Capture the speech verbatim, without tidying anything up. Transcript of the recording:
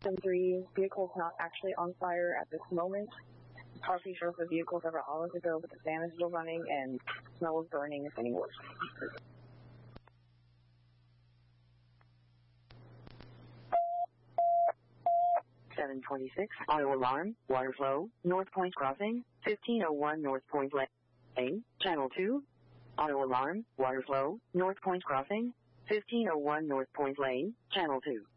Item three, vehicles not actually on fire at this moment. Policy shows the vehicle several hours ago, but the fan is still running and smell of burning is getting worse. seven twenty-six, auto alarm, water flow, North Point Crossing, fifteen oh one North Point Lane, Channel two. Auto alarm, water flow, North Point Crossing, fifteen oh one North Point Lane, Channel two.